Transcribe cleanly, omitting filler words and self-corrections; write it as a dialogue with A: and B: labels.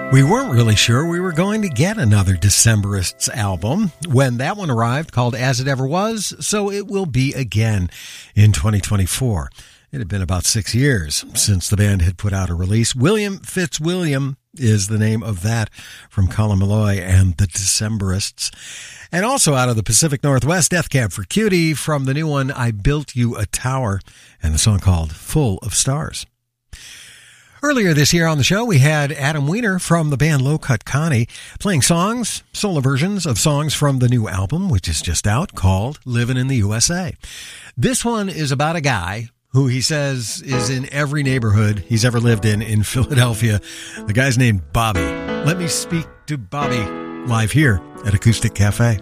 A: We weren't really sure we were going to get another Decemberists album when that one arrived, called As It Ever Was, so it will be again in 2024. It had been about 6 years since the band had put out a release. William Fitzwilliam is the name of that, from Colin Meloy and the Decemberists. And also out of the Pacific Northwest, Death Cab for Cutie, from the new one, I Built You a Tower, and the song called Full of Stars. Earlier this year on the show, we had Adam Weiner from the band Low Cut Connie playing songs, solo versions of songs from the new album, which is just out, called Livin' in the USA. This one is about a guy who he says is in every neighborhood he's ever lived in Philadelphia. The guy's named Bobby. Let me speak to Bobby live here at Acoustic Cafe.